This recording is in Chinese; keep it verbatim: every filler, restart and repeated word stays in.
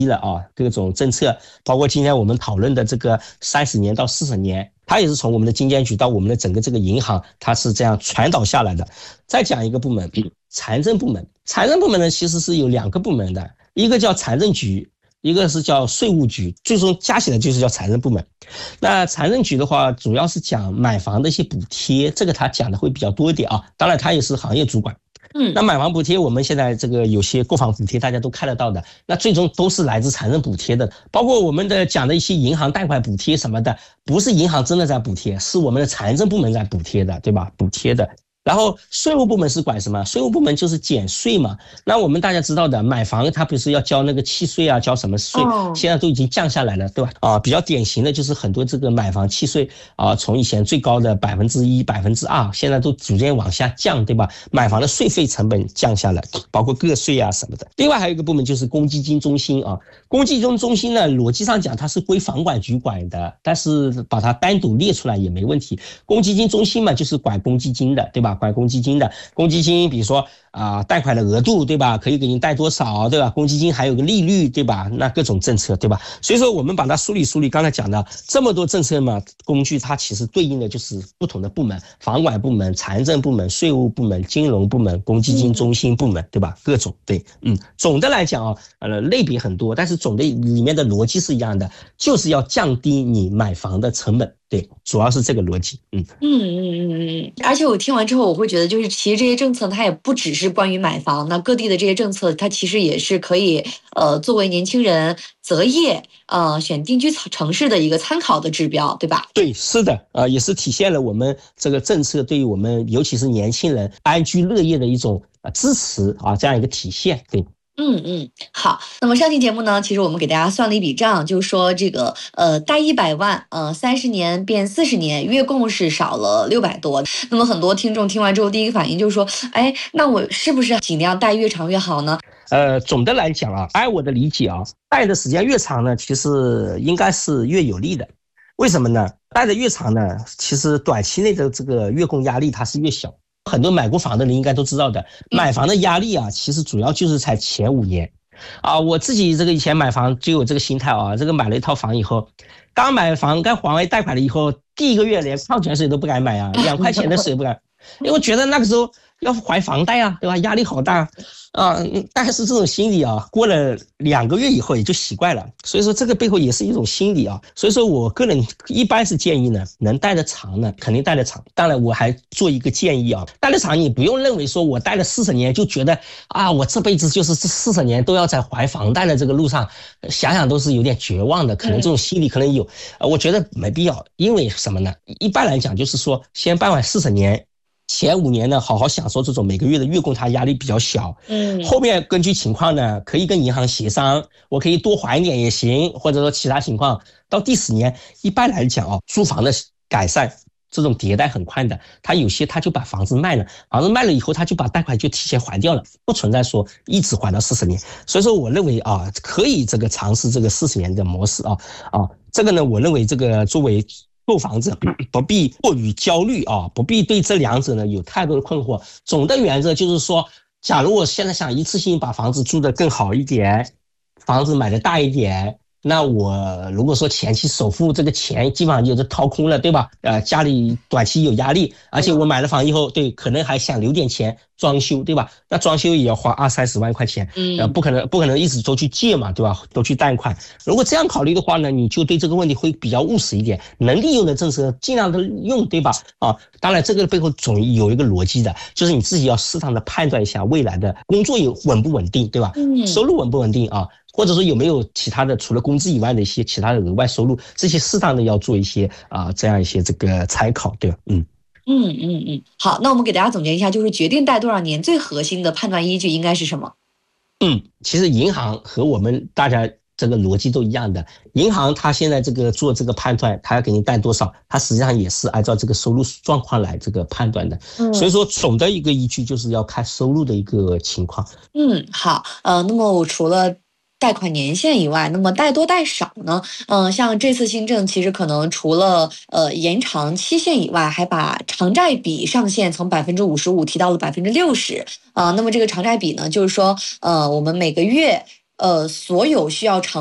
了啊，各种政策，包括今天我们讨论的这个三十年到四十年，它也是从我们的金监局到我们的整个这个银行，它是这样传导下来的。再讲一个部门，财政部门，财政部门呢其实是有两个部门的，一个叫财政局，一个是叫税务局，最终加起来就是叫财政部门。那财政局的话，主要是讲买房的一些补贴，这个他讲的会比较多一点啊。当然，他也是行业主管。嗯，那买房补贴，我们现在这个有些购房补贴大家都看得到的，那最终都是来自财政补贴的，包括我们的讲的一些银行贷款补贴什么的，不是银行真的在补贴，是我们的财政部门在补贴的，对吧？补贴的。然后税务部门是管什么？税务部门就是减税嘛。那我们大家知道的，买房它不是要交那个契税啊，交什么税？现在都已经降下来了，对吧？啊，比较典型的就是很多这个买房契税啊，从以前最高的百分之一、百分之二，现在都逐渐往下降，对吧？买房的税费成本降下来，包括个税啊什么的。另外还有一个部门就是公积金中心啊，公积金中心呢，逻辑上讲它是归房管局管的，但是把它单独列出来也没问题。公积金中心嘛，就是管公积金的，对吧？管公积金的，公积金比如说啊、呃，贷款的额度，对吧？可以给你贷多少，对吧？公积金还有个利率，对吧？那各种政策，对吧？所以说我们把它梳理梳理，刚才讲的这么多政策嘛，工具它其实对应的就是不同的部门，房管部门、财政部门、税务部门、金融部门、公积金中心部门，对吧？各种，对，嗯，总的来讲啊，呃，类别很多，但是总的里面的逻辑是一样的，就是要降低你买房的成本。对，主要是这个逻辑。嗯嗯嗯嗯嗯，而且我听完之后，我会觉得，就是其实这些政策它也不只是关于买房，那各地的这些政策，它其实也是可以呃作为年轻人择业呃选定居城市的一个参考的指标，对吧？ 对，是的，呃，也是体现了我们这个政策对于我们尤其是年轻人安居乐业的一种呃支持啊，这样一个体现。对。 嗯嗯，好。那么上期节目呢，其实我们给大家算了一笔账，就是说这个呃贷一百万，呃三十年变四十年，月供是少了六百多。那么很多听众听完之后，第一个反应就是说，哎，那我是不是尽量贷越长越好呢？ 呃，总的来讲啊，按我的理解啊，贷的时间越长呢，其实应该是越有利的。为什么呢？贷的越长呢，其实短期内的这个月供压力它是越小。很多买过房的人应该都知道的，买房的压力啊，其实主要就是才前五年啊。我自己这个以前买房就有这个心态啊，这个买了一套房以后，刚买房刚还完贷款了以后，第一个月连矿泉水都不敢买啊，两块钱的水不敢，因为我觉得那个时候要还房贷啊，对吧？压力好大啊，但是这种心理啊，过了两个月以后也就习惯了。所以说这个背后也是一种心理啊。所以说我个人一般是建议呢，能贷得长呢，肯定贷得长。当然我还做一个建议啊，贷得长你不用认为说我贷了四十年就觉得啊，我这辈子就是这四十年都要在还房贷的这个路上，想想都是有点绝望的。可能这种心理可能有，我觉得没必要。因为什么呢？一般来讲就是说，先办完四十年。前五年呢，好好享受这种每个月的月供，它压力比较小。嗯，后面根据情况呢，可以跟银行协商，我可以多还一点也行，或者说其他情况。到第十年，一般来讲啊，租房的改善这种迭代很快的，他有些他就把房子卖了，房子卖了以后，他就把贷款就提前还掉了，不存在说一直还到四十年。所以说，我认为啊，可以这个尝试这个四十年的模式啊啊，这个呢，我认为这个作为购房者不必过于焦虑啊，不必对这两者呢有太多的困惑。总的原则就是说，假如我现在想一次性把房子住得更好一点，房子买得大一点，那我如果说前期首付这个钱基本上就是掏空了，对吧？呃，家里短期有压力，而且我买了房以后，对，可能还想留点钱装修，对吧？那装修也要花二三十万块钱，呃，不可能不可能一直都去借嘛，对吧？都去贷款。如果这样考虑的话呢，你就对这个问题会比较务实一点，能利用的政策尽量的用，对吧？啊，当然这个背后总有一个逻辑的，就是你自己要适当的判断一下未来的工作有稳不稳定，对吧？收入稳不稳定啊？或者说有没有其他的除了工资以外的一些其他的额外收入，这些适当的要做一些啊、呃、这样一些这个参考，对吧？嗯嗯嗯嗯，好，那我们给大家总结一下，就是决定贷多少年最核心的判断依据应该是什么？ 嗯，其实银行和我们大家这个逻辑都一样的，银行它现在这个做这个判断，它要给你贷多少，它实际上也是按照这个收入状况来这个判断的。嗯，所以说总的一个依据就是要看收入的一个情况。 嗯，好，呃，那么我除了贷款年限以外，那么贷多贷少呢？嗯、呃，像这次新政，其实可能除了呃延长期限以外，还把偿债比上限从百分之五十五提到了百分之六十。啊，那么这个偿债比呢，就是说，呃，我们每个月。 呃所有需要长